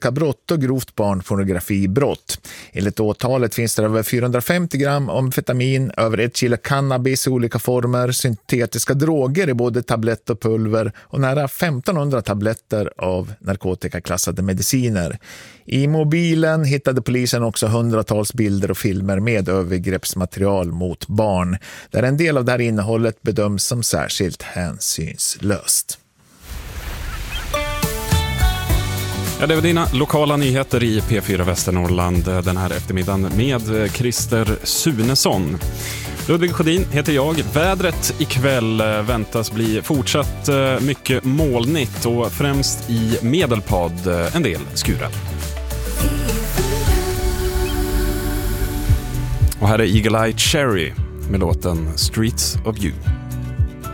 narkotikabrott och grovt barnpornografibrott. Enligt åtalet finns det över 450 gram amfetamin, över 1 kilo cannabis i olika former, syntetiska droger i både tablett och pulver och nära 1500 tabletter av narkotikaklassade mediciner. I mobilen hittade polisen också hundratals bilder och filmer med övergreppsmaterial mot barn, där en del av det här innehållet bedöms som särskilt hänsynslöst. Ja, det var dina lokala nyheter i P4 Västernorrland den här eftermiddagen med Christer Sunesson. Ludvig Sjödin heter jag. Vädret ikväll väntas bli fortsatt mycket molnigt och främst i Medelpad en del skurar. Och här är Eagle Eye Cherry med låten Streets of You.